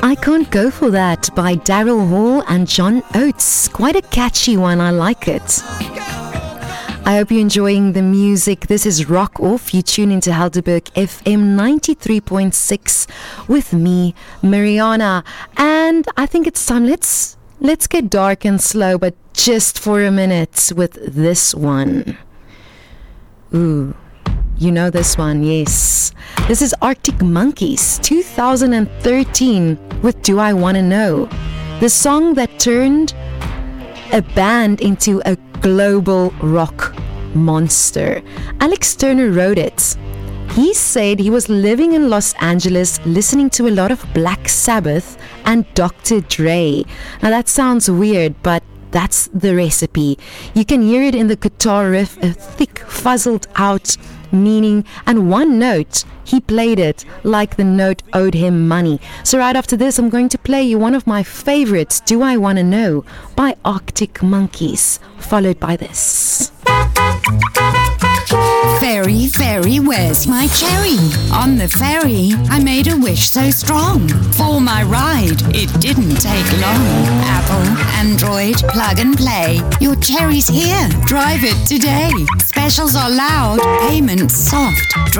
I Can't Go For That by Daryl Hall and John Oates. Quite a catchy one, I like it. I hope you're enjoying the music. This is Rock Off. You tune into Helderberg FM 93.6 with me, Mariana. And I think it's time, let's get dark and slow, but just for a minute with this one. Ooh. You know this one, yes. This is Arctic Monkeys, 2013, with Do I Wanna Know? The song that turned a band into a global rock monster. Alex Turner wrote it. He said he was living in Los Angeles listening to a lot of Black Sabbath and Dr. Dre. Now that sounds weird, but that's the recipe. You can hear it in the guitar riff, a thick, fuzzled out meaning, and one note, he played it like the note owed him money. So right after this, I'm going to play you one of my favorites, Do I Wanna Know, by Arctic Monkeys, followed by this. Fairy, fairy, where's my cherry? On the ferry, I made a wish so strong. For my ride, it didn't take long. Apple, Android, plug and play. Your cherry's here, drive it today. Specials are loud, payments soft.